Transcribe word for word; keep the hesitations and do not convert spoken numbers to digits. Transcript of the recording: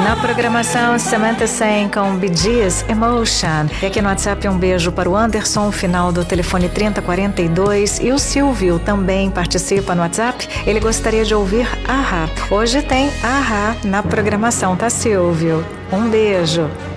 Na programação, Samantha Sein com Bee Gees, Emotion. E aqui no WhatsApp um beijo para o Anderson, final do telefone trinta quarenta e dois. E o Silvio também participa no WhatsApp. Ele gostaria de ouvir A-ha. Hoje tem A-ha na programação, tá, Silvio? Um beijo.